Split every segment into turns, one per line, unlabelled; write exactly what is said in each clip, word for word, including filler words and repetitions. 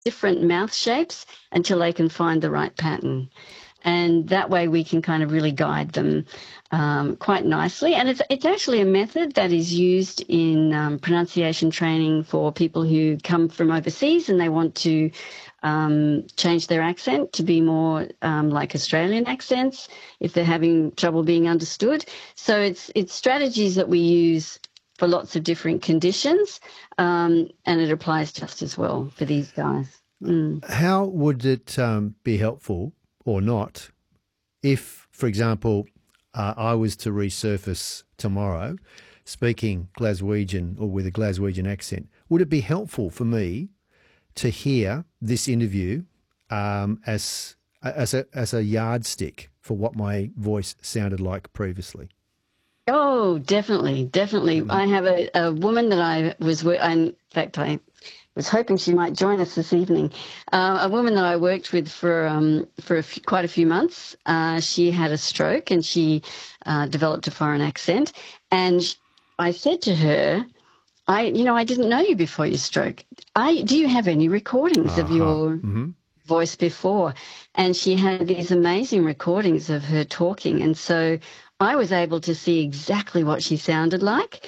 different mouth shapes until they can find the right pattern. And that way we can kind of really guide them um, quite nicely. And it's it's actually a method that is used in um, pronunciation training for people who come from overseas and they want to um, change their accent to be more um, like Australian accents if they're having trouble being understood. So it's it's strategies that we use for lots of different conditions, um, and it applies just as well for these guys. Mm.
How would it um, be helpful or not if, for example, uh, I was to resurface tomorrow speaking Glaswegian or with a Glaswegian accent? Would it be helpful for me to hear this interview um, as as a as a yardstick for what my voice sounded like previously?
Oh, definitely, definitely. Mm-hmm. I have a, a woman that I was, in fact, I was hoping she might join us this evening. Uh, a woman that I worked with for um, for a f- quite a few months. Uh, she had a stroke and she uh, developed a foreign accent. And I said to her, "I, you know, I didn't know you before your stroke. I do you have any recordings uh-huh. of your mm-hmm. voice before?" And she had these amazing recordings of her talking, and so I was able to see exactly what she sounded like.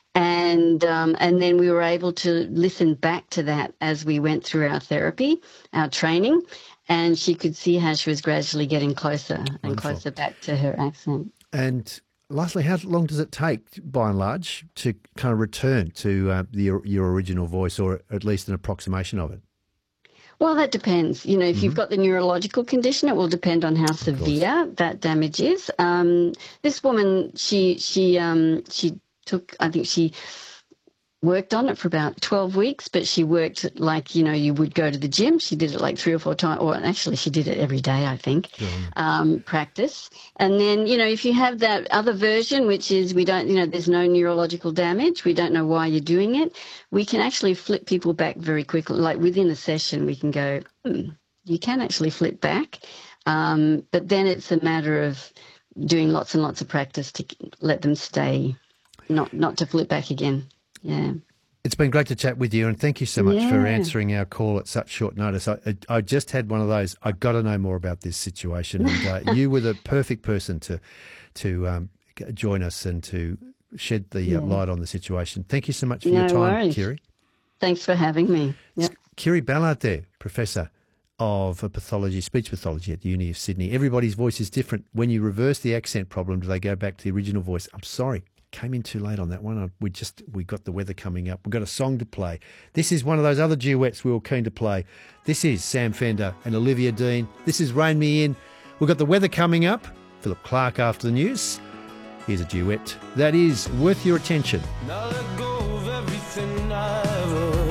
And um, and then we were able to listen back to that as we went through our therapy, our training, and she could see how she was gradually getting closer and Wonderful. closer back to her accent.
And lastly, how long does it take, by and large, to kind of return to uh, the, your original voice, or at least an approximation of it?
Well, that depends. You know, if mm-hmm. you've got the neurological condition, it will depend on how severe that damage is. Um, this woman, she she um, she. took, I think she worked on it for about twelve weeks, but she worked like, you know, you would go to the gym. She did it like three or four times, or actually she did it every day, I think, yeah. um, practice. And then, you know, if you have that other version, which is we don't, you know, there's no neurological damage, we don't know why you're doing it, we can actually flip people back very quickly. Like within a session, we can go, hmm, you can actually flip back. Um, but then it's a matter of doing lots and lots of practice to let them stay. Not not to flip back again. Yeah.
It's been great to chat with you, and thank you so much
yeah.
for answering our call at such short notice. I, I just had one of those, I've got to know more about this situation, and uh, you were the perfect person to to um, join us and to shed the yeah. uh, light on the situation. Thank you so much for
no
your time,
worries.
Kiri.
Thanks for having me. Yep.
Kiri Ballard there, Professor of pathology, speech pathology at the Uni of Sydney. Everybody's voice is different. When you reverse the accent problem, do they go back to the original voice? I'm sorry. Came in too late on that one. We just we got the weather coming up. We've got a song to play. This is one of those other duets we were keen to play. This is Sam Fender and Olivia Dean. This is Rain Me In. We've got the weather coming up. Philip Clark after the news. Here's a duet that is worth your attention.
Now let go of everything I ever